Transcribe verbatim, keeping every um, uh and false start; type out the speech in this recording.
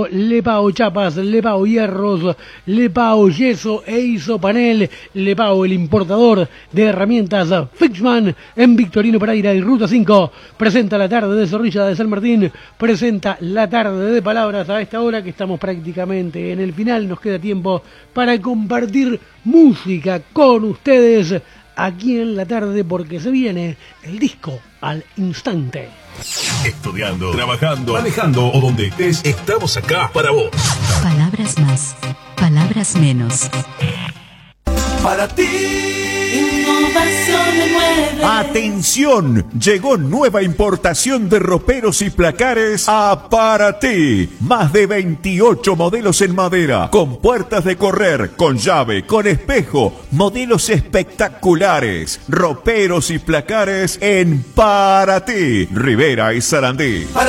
Lepao Chapas, Lepao Hierros, Lepao Yeso e Isopanel, Lepao el importador de herramientas Fixman en Victorino Pereira y Ruta cinco. Presenta la tarde de Zorrilla de San Martín, presenta la tarde de Palabras a esta hora que estamos prácticamente en el final. Nos queda tiempo para compartir música con ustedes aquí en la tarde porque se viene el disco al instante. Estudiando, trabajando, manejando o donde estés, estamos acá para vos. Palabras más, palabras menos. Para ti. Innovación de nueve. Atención, llegó nueva importación de roperos y placares a Para Ti. Más de veintiocho modelos en madera, con puertas de correr, con llave, con espejo, modelos espectaculares. Roperos y placares en Para Ti, Rivera y Sarandí. Para